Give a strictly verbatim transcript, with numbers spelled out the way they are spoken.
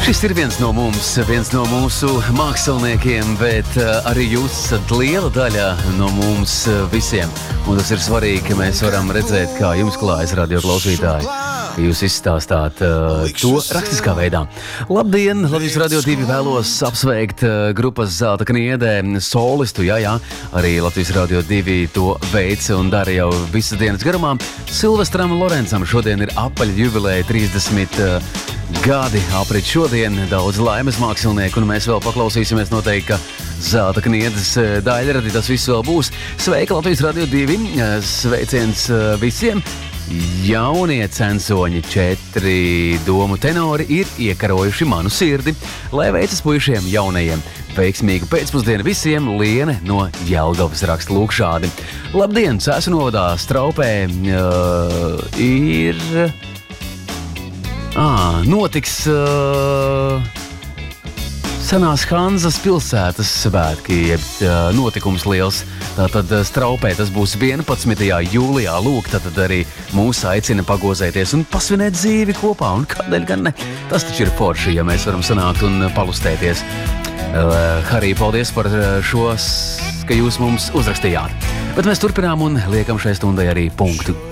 Šis ir viens no mums, viens no mūsu māksliniekiem, bet uh, arī jūs esat liela daļa no mums uh, visiem. Un tas ir svarīgi, ka mēs varam redzēt, kā jums klājas radio klausītāji. Jūs izstāstāt uh, to rakstiskā veidā. Labdien! Latvijas Radio divi vēlos apsveikt uh, grupas Zelta Kniedē solistu. Jā, jā, arī Latvijas Radio divi to veica un dara jau visas dienas garumā. Silvestram Lorencam šodien ir apaļa jubileja trīsdesmit uh, gadi aprit šodien. Daudz laimes mākslinieku, un mēs vēl paklausīsimies noteikti, ka Zelta Kniedes daļradi tas viss vēl būs. Sveika Latvijas Radio divi! Sveiciens uh, visiem! Jaunie censoņi, četri domu tenori ir iekarojuši manu sirdi. Lai veicas puišiem jaunajiem. Veiksmīgu pēcpusdienu visiem, Liene no Jelgavas raksta lūk šādi. Labdien, Cēsu novadā Straupē uh, ir... À, notiks uh, senās Hanzas pilsētas svētki, jeb uh, notikums liels. Tātad Straupē tas būs vienpadsmitajā jūlijā. Lūk, tātad arī mūs aicina pagozēties un pasvinēt dzīvi kopā. Un kādēļ gan ne? Tas taču ir forši, ja mēs varam sanākt un palustēties. Uh, Harī, paldies par šo, ka jūs mums uzrakstījāt. Bet mēs turpinām un liekam šai stundai arī punktu.